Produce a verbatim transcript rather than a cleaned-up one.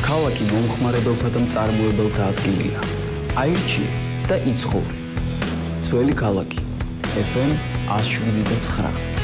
ქალაქი მომხმარებელთა და მწარმოებელთა ადგილია. აირჩიე და იცხოვე. ძველი ქალაქი. ეფ ემ one oh seven point nine